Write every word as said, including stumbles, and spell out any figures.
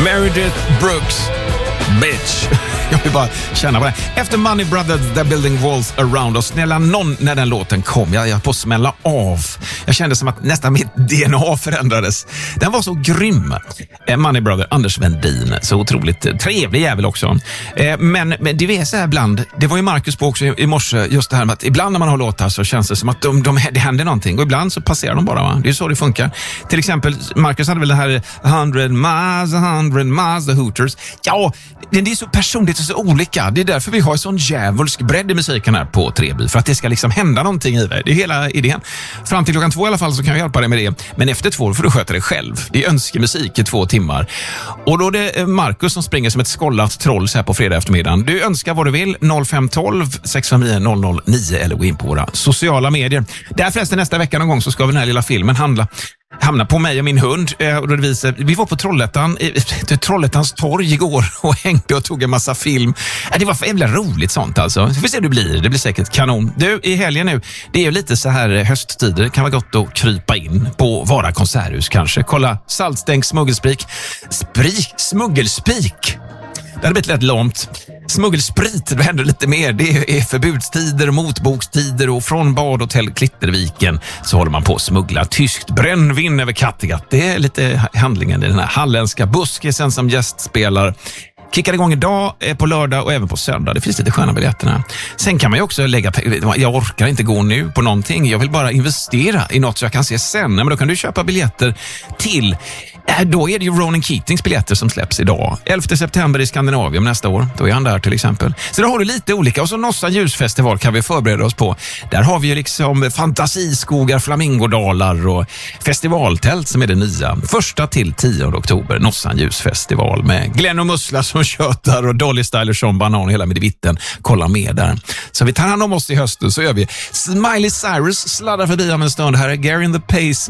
Meredith Brooks, bitch. Jag vill bara känna på det. Efter Money Brothers, They're Building Walls Around Us. Snälla någon, när den låten kom, jag, jag på att smälla av. Jag kände som att nästan mitt D N A förändrades. Den var så grym. Eh, Money Brother, Anders Wendin. Så otroligt eh, trevlig jävel också. Eh, men, men det är så här ibland, det var ju Marcus på också i, i morse, just det här med att ibland när man har låtar så känns det som att de, de, det händer någonting. Och ibland så passerar de bara, va? Det är så det funkar. Till exempel, Marcus hade väl det här hundred miles, hundred miles, The Hooters. Ja, det, det är så personligt och så olika. Det är därför vi har sån djävulsk bredd i musiken här på Treby. För att det ska liksom hända någonting i det. Det är hela idén. Fram till klockan två i alla fall så kan jag hjälpa dig med det. Men efter två får du sköta det själv. Det är önskemusik i två timmar. Och då är det Marcus som springer som ett skollat troll så här på fredag eftermiddagen. Du önskar vad du vill. noll fem ett två sex fem nio noll noll nio eller gå in på våra sociala medier. Där förresten nästa vecka någon gång så ska vi den här lilla filmen handla hamna på mig och min hund. Och då visar, vi var på Trollhättan, Trollhättans torg igår och hängde och tog en massa film. Det var för jävla roligt sånt alltså. Vi får se hur det blir. Det blir säkert kanon. Du, i helgen nu, det är ju lite så här hösttider. Det kan vara gott att krypa in på Vara konserthus kanske. Kolla saltstänk, smuggelspik. Sprik, smuggelspik. Det hade blivit lätt långt. Smuggelsprit, det händer lite mer. Det är förbudstider, motbokstider och från badhotell Klitterviken så håller man på att smuggla tyskt brännvin över Kattegatt. Det är lite handlingen i den här halländska buskisen som gästspelar. Kickar igång idag på lördag och även på söndag. Det finns lite sköna biljetterna. Sen kan man ju också lägga pengar. Jag orkar inte gå nu på någonting. Jag vill bara investera i något så jag kan se sen. Men då kan du köpa biljetter till... Då är det ju Ronan Keatings biljetter som släpps idag. elfte september i Skandinavien nästa år. Då är han där till exempel. Så då har du lite olika. Och så Nossa ljusfestival kan vi förbereda oss på. Där har vi ju liksom fantasiskogar, flamingodalar och festivaltält som är det nya. Första till tionde oktober. Nossa ljusfestival med Glenn och Mussla som tjötar och Dolly Styler som banan och hela med vitten. Kolla med där. Så vi tar hand om oss i hösten så gör vi Miley Cyrus sladdar förbi om en stund. Här är Gary and the Pace.